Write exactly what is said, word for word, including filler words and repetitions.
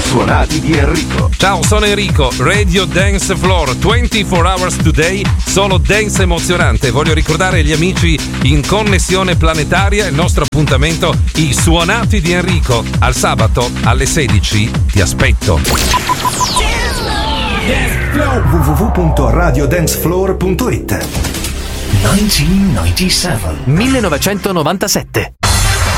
Suonati di Enrico. Ciao, sono Enrico, Radio Dance Floor, ventiquattro hours today, solo dance emozionante. Voglio ricordare agli amici in connessione planetaria il nostro appuntamento, i Suonati di Enrico. Al sabato alle sedici ti aspetto. w w w punto radio dance floor punto it millenovecentonovantasette